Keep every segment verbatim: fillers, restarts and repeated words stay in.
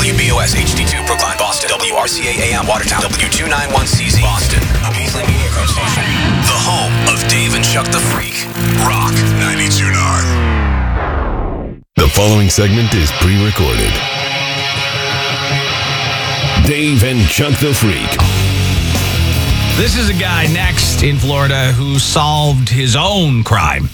W B O S H D two, Brookline, Boston. W R C A A M, Watertown. W two ninety-one C Z, Boston. A Beasley Media Group station. The home of Dave and Chuck the Freak. Rock ninety-two point nine. The following segment is pre-recorded. Dave and Chuck the Freak. This is a guy next in Florida who solved his own crime.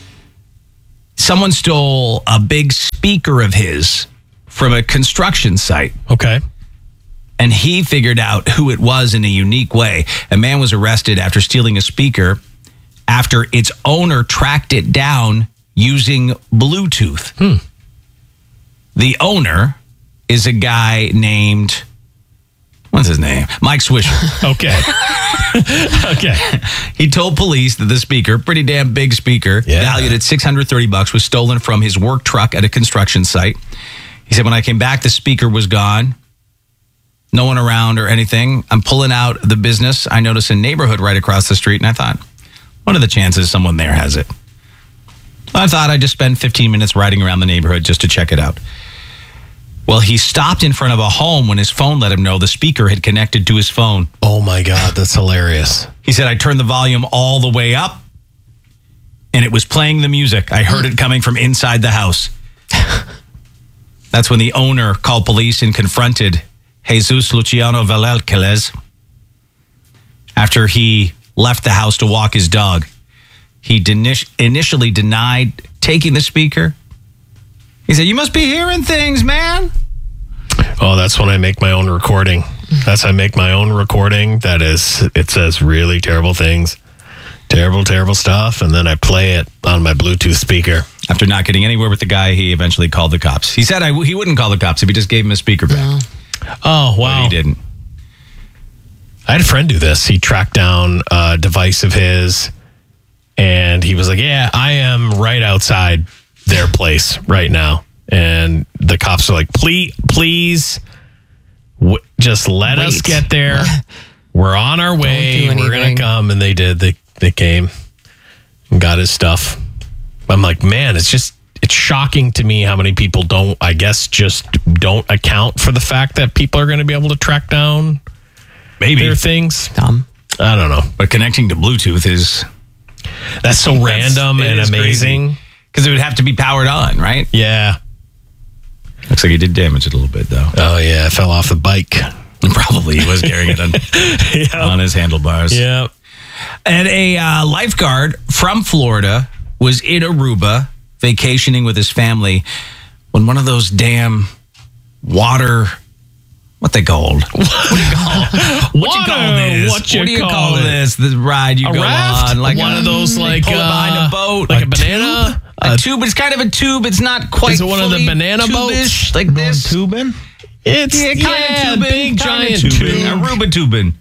Someone stole a big speaker of his from a construction site. Okay. And he figured out who it was in a unique way. A man was arrested after stealing a speaker after its owner tracked it down using Bluetooth. Hmm. The owner is a guy named... What's his name? Mike Swisher. Okay. Okay. He told police that the speaker, pretty damn big speaker, Yeah. valued at six hundred thirty bucks, was stolen from his work truck at a construction site. He said, when I came back, the speaker was gone. No one around or anything. I'm pulling out the business. I noticed a neighborhood right across the street, and I thought, what are the chances someone there has it? I thought I'd just spend fifteen minutes riding around the neighborhood just to check it out. Well, he stopped in front of a home when his phone let him know the speaker had connected to his phone. Oh my God, that's hilarious. He said, I turned the volume all the way up, and it was playing the music. I heard it coming from inside the house. That's when the owner called police and confronted Jesus Luciano Velelquez after he left the house to walk his dog. He deni- initially denied taking the speaker. He said, you must be hearing things, man. Oh, that's when I make my own recording. That's I make my own recording. That is, it says really terrible things, terrible, terrible stuff, and then I play it on my Bluetooth speaker. After not getting anywhere with the guy, he eventually called the cops. He said I, he wouldn't call the cops if he just gave him a speaker back. Oh, But wow. he didn't. I had a friend do this. He tracked down a device of his, and he was like, yeah, I am right outside their place right now. And the cops are like, please, please, w- just let Wait. us get there. We're on our way. do We're going anything. to come. And they did. They, they came and got his stuff. I'm like, man, it's just, it's shocking to me how many people don't, I guess, just don't account for the fact that people are going to be able to track down Maybe. their things. Dumb. I don't know. But connecting to Bluetooth is... That's so random it and is amazing. Because it would have to be powered on, right? Yeah. Looks like he did damage it a little bit, though. Oh, yeah. I fell off the bike. Probably he was carrying it on, Yeah. on his handlebars. Yeah. And a uh, lifeguard from Florida was in Aruba vacationing with his family when one of those damn water... What they called? What do you call? What you Water, call this? what you do you call call it? this? The ride you A go raft? on, like One a- of those, they like, pull it behind uh, a boat, like a banana? tube? a A- tube. It's kind of a tube. It's not quite. Is it one of the fully banana tube-ish, boats? like this? Tubing? It's Yeah, kind yeah, of tubing, big kinda giant tubing, tube. Aruba tubing.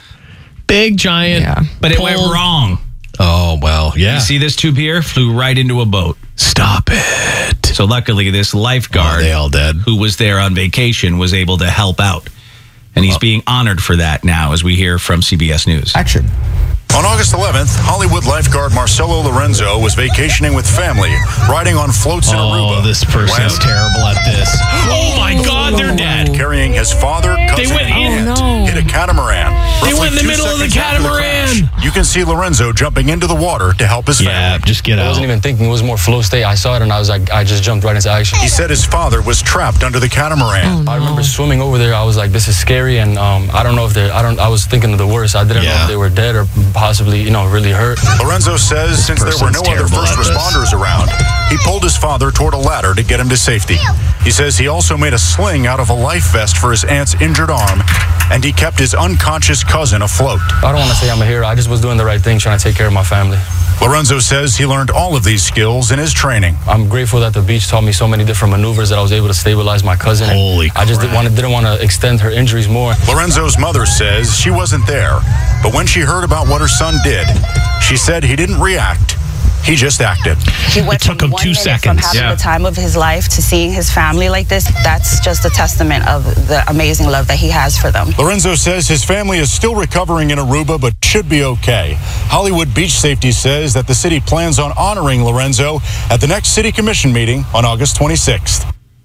Big giant. Yeah. But it went pole. wrong. Oh, well, yeah. You see this tube here? Flew right into a boat. Stop it. So luckily, this Oh, lifeguard they all dead. who was there on vacation was able to help out. And he's being honored for that now, as we hear from C B S News. Action. On August eleventh, Hollywood lifeguard Marcelo Lorenzo was vacationing with family, riding on floats in Aruba. Oh, this person's when, terrible at this. Oh, my God, they're dead. carrying his father, cousin, went and in. aunt, Oh, no. hit a catamaran. They Roughly went in the two middle of the seconds after catamaran. crash, you can see Lorenzo jumping into the water to help his Yeah, family. just get I out. wasn't even thinking. It was more flow state. I saw it and I was like, I just jumped right into action. He said his father was trapped under the catamaran. I remember swimming over there. I was like, this is scary, and um, I don't know if they. I don't. I was thinking of the worst. I didn't know Yeah. if they were dead or possibly, you know, really hurt. Lorenzo says since there were no person's other terrible first at this. responders around, he pulled his father toward a ladder to get him to safety. He says he also made a sling out of a life vest for his aunt's injured arm, and he kept his unconscious cousin afloat. I don't want to say I'm a hero. I just was doing the right thing, trying to take care of my family. Lorenzo says he learned all of these skills in his training. I'm grateful that the beach taught me so many different maneuvers that I was able to stabilize my cousin. and Holy I just didn't want to, didn't want to extend her injuries more. Lorenzo's mother says she wasn't there, but when she heard about what her son did, she said he didn't react. He just acted. He went It took from him one two minute seconds. from having Yeah. the time of his life to seeing his family like this. That's just a testament of the amazing love that he has for them. Lorenzo says his family is still recovering in Aruba, but should be okay. Hollywood Beach Safety says that the city plans on honoring Lorenzo at the next city commission meeting on August twenty-sixth.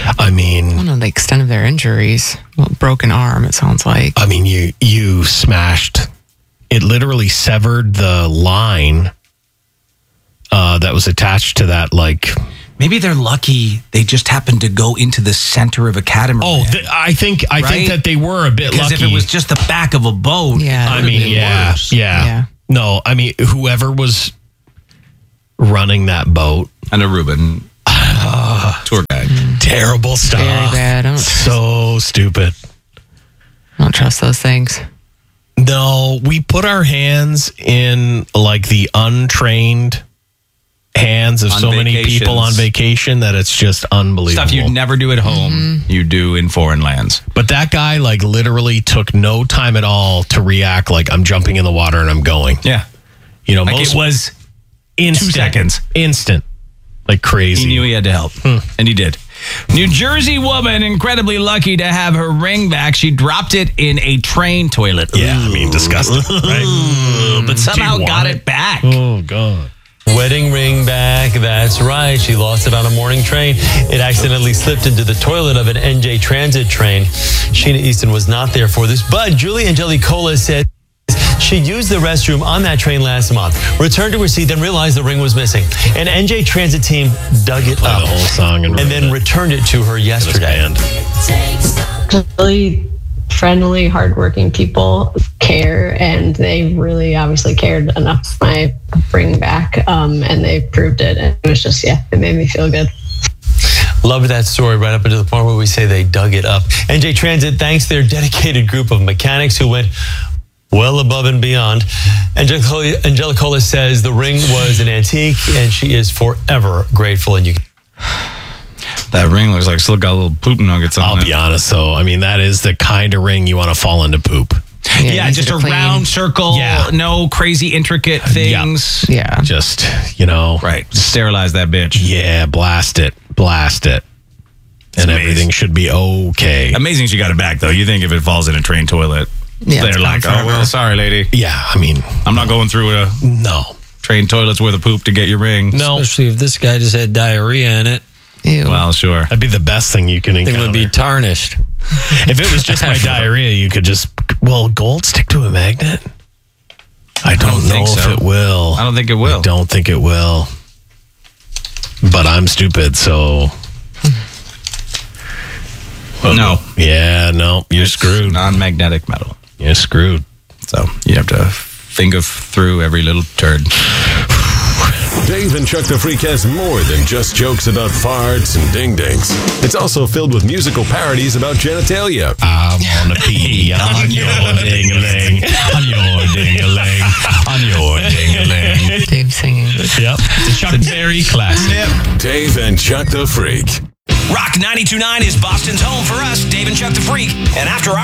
I mean, I don't know the extent of their injuries. Well, broken arm, it sounds like. I mean, you you smashed. It literally severed the line uh, that was attached to that, like. Maybe they're lucky they just happened to go into the center of a catamaran. Oh, th- I think I Right? think that they were a bit because lucky. if it was just the back of a boat, Yeah. I mean, yeah, yeah, Yeah. No, I mean, whoever was running that boat, and a Reuben tour guide. terrible stuff. Very bad. I don't, So stupid. I don't trust those things. No, we put our hands in like the untrained hands of On so many people on vacations. vacation that it's just unbelievable. Stuff you'd never do at home, you do in foreign lands. But that guy like literally took no time at all to react like I'm jumping in the water and I'm going. Yeah. You know, Like most it was instant, two seconds. Instant. Like crazy. He knew he had to help, and he did. New Jersey woman incredibly lucky to have her ring back. She dropped it in a train toilet. Yeah, I mean, disgusting, right? But somehow Do you got want it it? back. Oh, God. Wedding ring back. That's right. She lost it on a morning train. It accidentally slipped into the toilet of an N J Transit train. Sheena Easton was not there for this, but Julie Angelicola said she used the restroom on that train last month, returned to her seat, then realized the ring was missing. An N J Transit team dug it Play up the whole song and, and then returned it to her yesterday. Really friendly, hardworking people care, and they really obviously cared enough for my bring back, um, and they proved it. And it was just, yeah, it made me feel good. Love that story right up until the point where we say they dug it up. N J Transit thanks their dedicated group of mechanics who went well above and beyond. Angelicola, Angelicola says the ring was an antique and she is forever grateful. And you That ring looks like still got little poop nuggets on I'll it. be honest, though. I mean, that is the kind of ring you want to fall into poop. Yeah, easy just to a clean. round circle. Yeah. No crazy intricate things. Yeah. Just, you know. Right. Sterilize that bitch. Yeah, blast it. Blast it. And amazing. everything should be okay. Amazing she got it back, though. You think if it falls in a train toilet, Yeah, they're it's like, gone oh, forever. well, sorry, lady. Yeah, I mean, I'm not going through a no. train toilet's worth of poop to get your ring. No. Especially if this guy just had diarrhea in it. Ew. Well, sure. That'd be the best thing you can It encounter. would be tarnished. If it was just my diarrhea, you could just, well, gold stick to a magnet? I don't, don't know think if so. it will. I don't think it will. I don't think it will. But I'm stupid, so. No. Yeah, no, you're screwed. Non-magnetic metal. You're screwed. So you have to finger through every little turd. Dave and Chuck the Freak has more than just jokes about farts and ding-dings. It's also filled with musical parodies about genitalia. I wanna pee on your ding-a-ling, on your ding-a-ling, on your ding-a-ling. Dave singing. Yep, the Chuck Berry classic. Dave and Chuck the Freak. Rock ninety-two point nine is Boston's home for us, Dave and Chuck the Freak. And after our